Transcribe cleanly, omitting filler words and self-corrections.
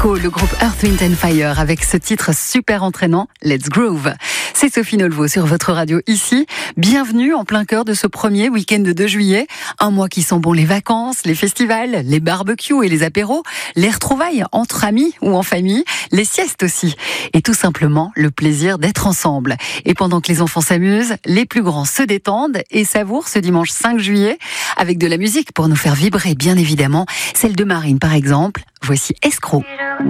Echo, le groupe Earth, Wind and Fire, avec ce titre super entraînant, Let's Groove. C'est Sophie Nolvo sur votre radio ici. Bienvenue en plein cœur de ce premier week-end de 2 juillet. Un mois qui sent bon les vacances, les festivals, les barbecues et les apéros, les retrouvailles entre amis ou en famille, les siestes aussi. Et tout simplement le plaisir d'être ensemble. Et pendant que les enfants s'amusent, les plus grands se détendent et savourent ce dimanche 5 juillet avec de la musique pour nous faire vibrer bien évidemment. Celle de Marine par exemple. Voici Escroc.